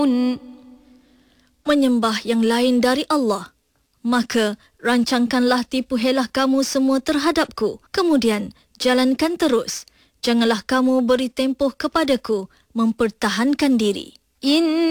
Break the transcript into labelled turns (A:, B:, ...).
A: menyembah yang lain dari Allah. Maka rancangkanlah tipu helah kamu semua terhadapku. Kemudian jalankan terus. Janganlah kamu beri tempoh kepadaku mempertahankan diri.